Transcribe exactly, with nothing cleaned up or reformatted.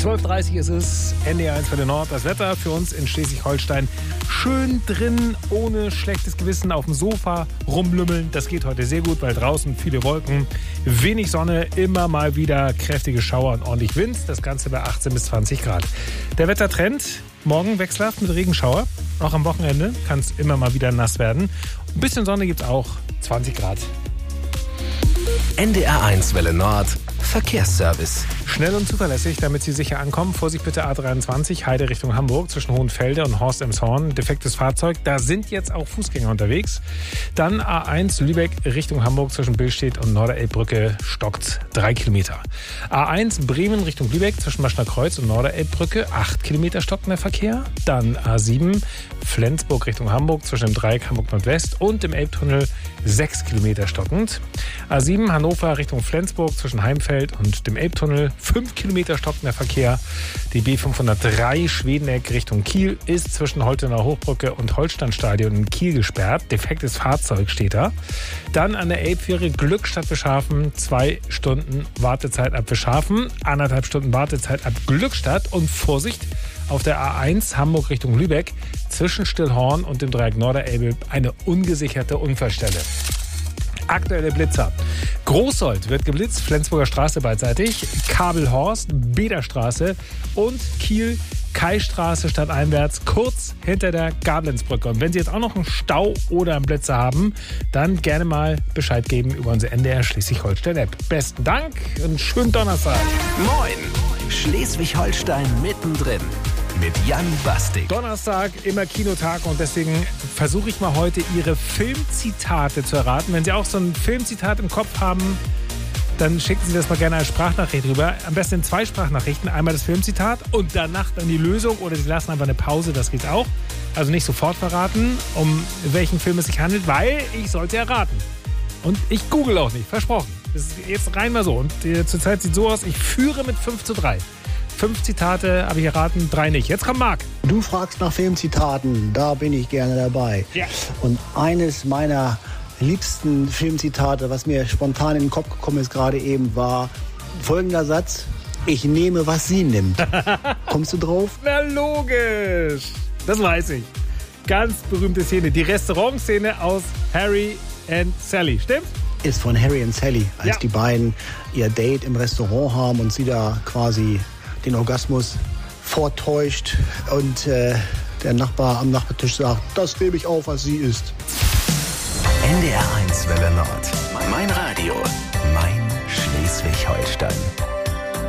zwölf Uhr dreißig ist es, N D R eins für den Nord. Das Wetter für uns in Schleswig-Holstein. Schön drin, ohne schlechtes Gewissen auf dem Sofa rumlümmeln. Das geht heute sehr gut, weil draußen viele Wolken, wenig Sonne, immer mal wieder kräftige Schauer und ordentlich Wind. Das Ganze bei achtzehn bis zwanzig Grad. Der Wettertrend, morgen wechselhaft mit Regenschauer. Auch am Wochenende kann es immer mal wieder nass werden. Ein bisschen Sonne gibt es auch, zwanzig Grad. N D R eins Welle Nord, Verkehrsservice. Schnell und zuverlässig, damit Sie sicher ankommen. Vorsicht bitte A dreiundzwanzig, Heide Richtung Hamburg, zwischen Hohenfelde und Horst-Emshorn. Defektes Fahrzeug, da sind jetzt auch Fußgänger unterwegs. Dann A eins Lübeck Richtung Hamburg, zwischen Billstedt und Norderelbbrücke, stockt drei Kilometer. A eins Bremen Richtung Lübeck, zwischen Maschner Kreuz und Norderelbbrücke, acht Kilometer stockender Verkehr. Dann A sieben Flensburg Richtung Hamburg, zwischen dem Dreieck Hamburg Nordwest und dem Elbtunnel, sechs Kilometer stockend. A sieben Hannover Richtung Flensburg, zwischen Heimfeld und dem Elbtunnel, fünf Kilometer stockender Verkehr. Die B fünfhundertdrei Schwedeneck Richtung Kiel ist zwischen Holtener Hochbrücke und Holsteinstadion in Kiel gesperrt. Defektes Fahrzeug steht da. Dann an der Elbfähre Glückstadt Beschafen, zwei Stunden Wartezeit ab Beschafen, anderthalb Stunden Wartezeit ab Glückstadt und Vorsicht auf der A eins Hamburg Richtung Lübeck zwischen Stillhorn und dem Dreieck Norderelbe eine ungesicherte Unfallstelle. Aktuelle Blitzer. Großsold wird geblitzt, Flensburger Straße beidseitig, Kabelhorst, Bederstraße und Kiel, Kaistraße stadteinwärts, kurz hinter der Gablenzbrücke. Und wenn Sie jetzt auch noch einen Stau oder einen Blitzer haben, dann gerne mal Bescheid geben über unsere N D R Schleswig-Holstein-App. Besten Dank und schönen Donnerstag. Moin, Schleswig-Holstein mittendrin. Mit Jan Bastik. Donnerstag, immer Kinotag und deswegen versuche ich mal heute Ihre Filmzitate zu erraten. Wenn Sie auch so ein Filmzitat im Kopf haben, dann schicken Sie das mal gerne als Sprachnachricht rüber. Am besten in zwei Sprachnachrichten. Einmal das Filmzitat und danach dann die Lösung oder Sie lassen einfach eine Pause, das geht auch. Also nicht sofort verraten, um welchen Film es sich handelt, weil ich sollte erraten. Und ich google auch nicht, versprochen. Das ist jetzt rein mal so. Und äh, zurzeit sieht es so aus, ich führe mit fünf zu drei. Fünf Zitate habe ich erraten, drei nicht. Jetzt kommt Marc. Du fragst nach Filmzitaten, da bin ich gerne dabei. Ja. Und eines meiner liebsten Filmzitate, was mir spontan in den Kopf gekommen ist gerade eben, war folgender Satz: Ich nehme, was sie nimmt. Kommst du drauf? Na logisch, das weiß ich. Ganz berühmte Szene, die Restaurantszene aus Harry and Sally, stimmt? Ist von Harry und Sally, als Ja. die beiden ihr Date im Restaurant haben und sie da quasi den Orgasmus vortäuscht und äh, der Nachbar am Nachbartisch sagt, das nehme ich auf, was sie ist. N D R eins Welle Nord. Mein Radio. Mein Schleswig-Holstein.